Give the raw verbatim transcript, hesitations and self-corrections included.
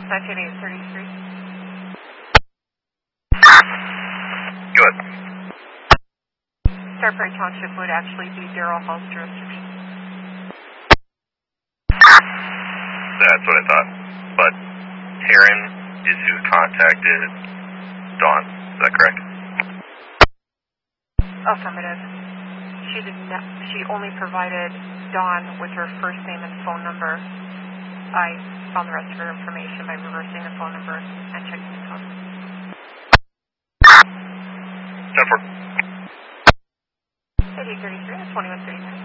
nineteen eight thirty-three. Go ahead. Star Prairie Township would actually be Darrell Hall's jurisdiction. That's what I thought. But Taryn is who contacted Dawn. Is that correct? Affirmative. She did not. She only provided Dawn with her first name and phone number. I found the rest of her information by reversing the phone number and checking the phone. ten four. eighty thirty-three, twenty-one thirty-nine.